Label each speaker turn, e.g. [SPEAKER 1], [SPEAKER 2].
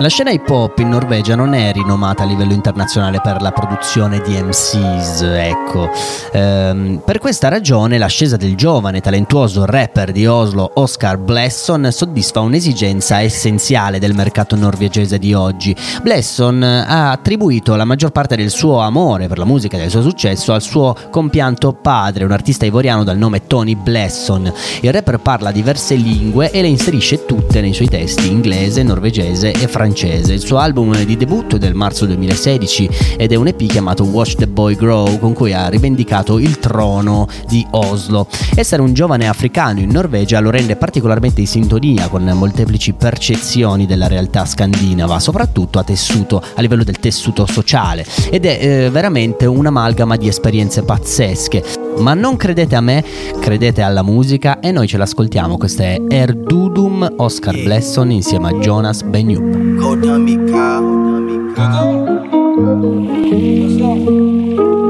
[SPEAKER 1] La scena hip hop in Norvegia non è rinomata a livello internazionale per la produzione di MCs, ecco. Per questa ragione l'ascesa del giovane talentuoso rapper di Oslo Oscar Blesson soddisfa un'esigenza essenziale del mercato norvegese di oggi. Blesson ha attribuito la maggior parte del suo amore per la musica e del suo successo al suo compianto padre, un artista ivoriano dal nome Tony Blesson. Il rapper parla diverse lingue e le inserisce tutte nei suoi testi: inglese, norvegese e francese. Il suo album di debutto è del marzo 2016 ed è un EP chiamato Watch the Boy Grow, con cui ha rivendicato il trono di Oslo. Essere un giovane africano in Norvegia lo rende particolarmente in sintonia con molteplici percezioni della realtà scandinava, soprattutto a livello del tessuto sociale, ed è veramente un'amalgama di esperienze pazzesche. Ma non credete a me, credete alla musica, e noi ce l'ascoltiamo. Questa è Erdudum, Oscar Blesson insieme a Jonas Benyup.
[SPEAKER 2] Go dummy cow.